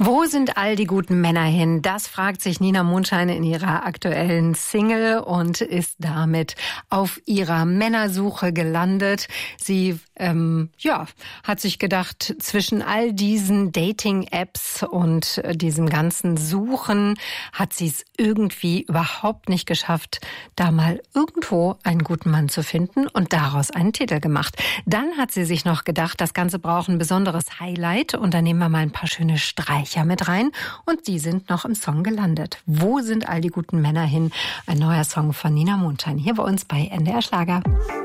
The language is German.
Wo sind all die guten Männer hin? Das fragt sich Nina Mondschein in ihrer aktuellen Single und ist damit auf ihrer Männersuche gelandet. Sie hat sich gedacht, zwischen all diesen Dating-Apps und diesem ganzen Suchen hat sie es irgendwie überhaupt nicht geschafft, da mal irgendwo einen guten Mann zu finden und daraus einen Titel gemacht. Dann hat sie sich noch gedacht, das Ganze braucht ein besonderes Highlight und da nehmen wir mal ein paar schöne Streicher mit rein und die sind noch im Song gelandet. Wo sind all die guten Männer hin? Ein neuer Song von Nina Mondschein hier bei uns bei NDR Schlager.